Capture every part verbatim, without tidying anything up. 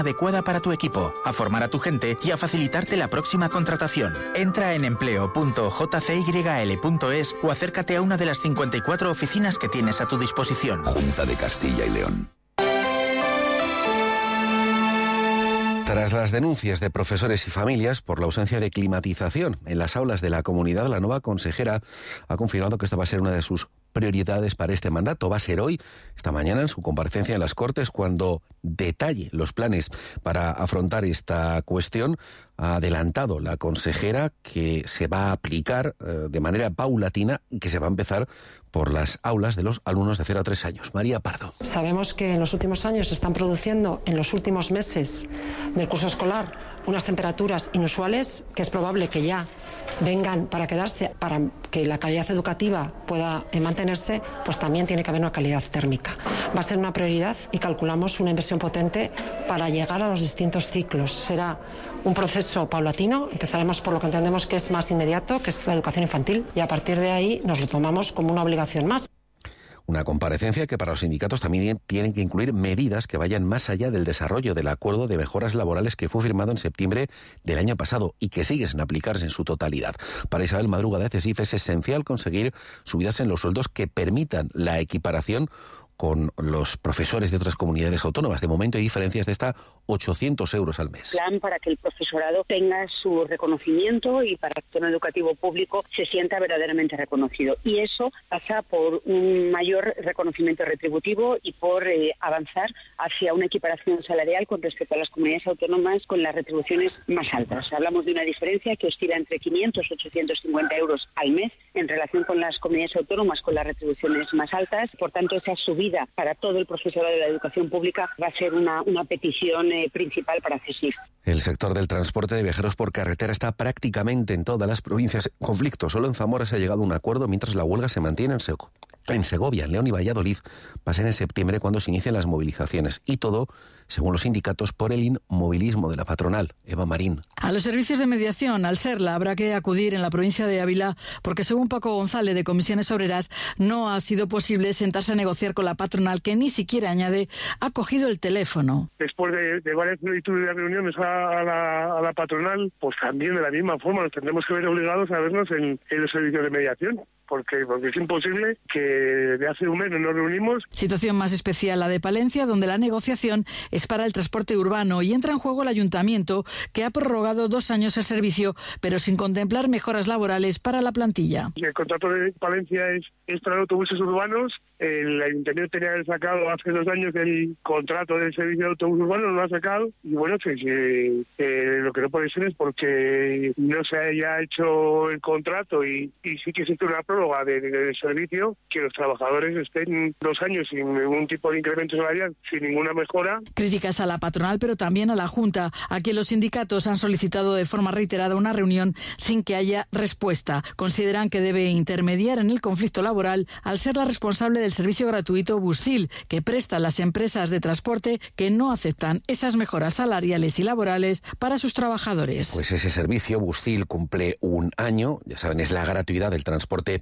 adecuada para tu equipo, a formar a tu gente y a facilitarte la próxima contratación. Entra en empleo punto j c y l punto es o acércate a una de las cincuenta y cuatro oficinas que tienes a tu disposición. Junta de Castilla y León. Tras las denuncias de profesores y familias por la ausencia de climatización en las aulas de la comunidad, la nueva consejera ha confirmado que esta va a ser una de sus prioridades para este mandato. Va a ser hoy, esta mañana, en su comparecencia en las Cortes, cuando detalle los planes para afrontar esta cuestión. Ha adelantado la consejera que se va a aplicar eh, de manera paulatina y que se va a empezar por las aulas de los alumnos de cero a tres años. María Pardo. Sabemos que en los últimos años se están produciendo, en los últimos meses del curso escolar, unas temperaturas inusuales que es probable que ya vengan para quedarse, para que la calidad educativa pueda mantenerse, pues también tiene que haber una calidad térmica. Va a ser una prioridad y calculamos una inversión potente para llegar a los distintos ciclos. Será un proceso paulatino, empezaremos por lo que entendemos que es más inmediato, que es la educación infantil, y a partir de ahí nos lo tomamos como una obligación más. Una comparecencia que para los sindicatos también tienen que incluir medidas que vayan más allá del desarrollo del acuerdo de mejoras laborales que fue firmado en septiembre del año pasado y que sigue sin aplicarse en su totalidad. Para Isabel Madruga de CESIF es esencial conseguir subidas en los sueldos que permitan la equiparación con los profesores de otras comunidades autónomas. De momento hay diferencias de hasta ochocientos euros al mes. Plan para que el profesorado tenga su reconocimiento y para que el sistema educativo público se sienta verdaderamente reconocido. Y eso pasa por un mayor reconocimiento retributivo y por eh, avanzar hacia una equiparación salarial con respecto a las comunidades autónomas con las retribuciones más altas. Hablamos de una diferencia que oscila entre quinientos y ochocientos cincuenta euros al mes en relación con las comunidades autónomas con las retribuciones más altas. Por tanto, esa subida para todo el profesorado de la educación pública va a ser una, una petición eh, principal para CESIF. El sector del transporte de viajeros por carretera está prácticamente en todas las provincias en conflicto. Solo en Zamora se ha llegado a un acuerdo mientras la huelga se mantiene en Segovia. En Segovia, en León y Valladolid va a ser en septiembre cuando se inician las movilizaciones. Y todo, según los sindicatos, por el inmovilismo de la patronal. Eva Marín. A los servicios de mediación, al SERLA, habrá que acudir en la provincia de Ávila porque, según Paco González de Comisiones Obreras, no ha sido posible sentarse a negociar con la patronal, que ni siquiera, añade, ha cogido el teléfono. Después de, de varias solicitudes de reuniones a, a, la, a la patronal, pues también de la misma forma nos tendremos que ver obligados a vernos en, en los servicios de mediación. Porque, porque es imposible que de hace un mes no nos reunimos. Situación más especial la de Palencia, donde la negociación es para el transporte urbano y entra en juego el ayuntamiento, que ha prorrogado dos años el servicio, pero sin contemplar mejoras laborales para la plantilla. El contrato de Palencia es, es para autobuses urbanos. El ayuntamiento tenía que haber sacado hace dos años el contrato del servicio de autobús urbano, no lo ha sacado. Y bueno, que, que, que lo que no puede ser es porque no se haya hecho el contrato y, y sí que existe una prórroga De, de, de servicio, que los trabajadores estén dos años sin ningún tipo de incremento salarial, sin ninguna mejora. Críticas a la patronal, pero también a la Junta, a quien los sindicatos han solicitado de forma reiterada una reunión sin que haya respuesta. Consideran que debe intermediar en el conflicto laboral al ser la responsable del servicio gratuito Buscil, que prestan las empresas de transporte que no aceptan esas mejoras salariales y laborales para sus trabajadores. Pues ese servicio Buscil cumple un año, ya saben, es la gratuidad del transporte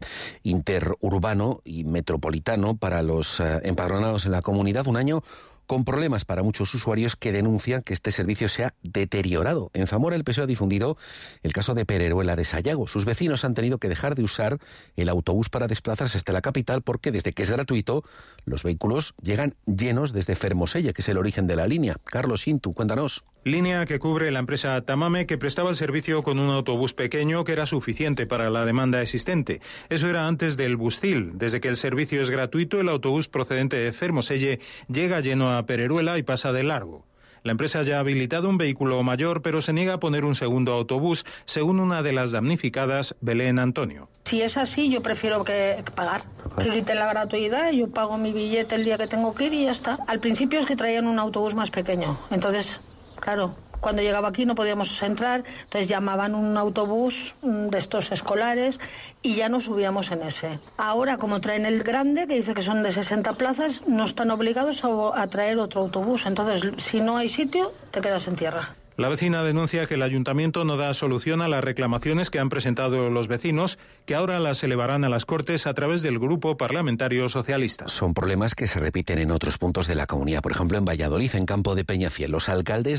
interurbano y metropolitano para los eh, empadronados en la comunidad. Un año con problemas para muchos usuarios que denuncian que este servicio se ha deteriorado. En Zamora, el P S O E ha difundido el caso de Pereruela de Sayago. Sus vecinos han tenido que dejar de usar el autobús para desplazarse hasta la capital porque desde que es gratuito, los vehículos llegan llenos desde Fermoselle, que es el origen de la línea. Carlos Intu, cuéntanos. Línea que cubre la empresa Tamame, que prestaba el servicio con un autobús pequeño que era suficiente para la demanda existente. Eso era antes del Buscil. Desde que el servicio es gratuito, el autobús procedente de Fermoselle llega lleno a Pereruela y pasa de largo. La empresa ya ha habilitado un vehículo mayor, pero se niega a poner un segundo autobús, según una de las damnificadas, Belén Antonio. Si es así, yo prefiero que, que pagar, que quiten la gratuidad, yo pago mi billete el día que tengo que ir y ya está. Al principio es que traían un autobús más pequeño, entonces, claro, cuando llegaba aquí no podíamos entrar, entonces llamaban un autobús de estos escolares y ya no subíamos en ese. Ahora, como traen el grande, que dice que son de sesenta plazas, no están obligados a, a traer otro autobús, entonces si no hay sitio, te quedas en tierra. La vecina denuncia que el ayuntamiento no da solución a las reclamaciones que han presentado los vecinos, que ahora las elevarán a las Cortes a través del Grupo Parlamentario Socialista. Son problemas que se repiten en otros puntos de la comunidad. Por ejemplo, en Valladolid, en Campo de Peñafiel, los alcaldes